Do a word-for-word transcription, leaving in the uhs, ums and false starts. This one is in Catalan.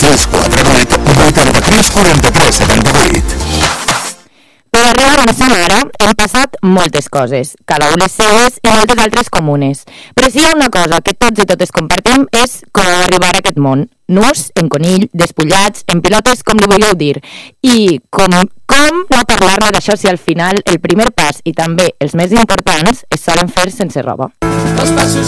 tres quatre vuit vuitanta-tres quaranta-tres setanta-vuit. Per arribar on som ara hem passat moltes coses, cada una les seves i moltes altres comunes. Però si hi ha una cosa que tots i totes compartim és com arribar a aquest món. Nus, en conill, despullats, en pilotes, com li vulgueu dir. I com, com no parlar-ne d'això si al final el primer pas i també els més importants es solen fer sense roba. Els passos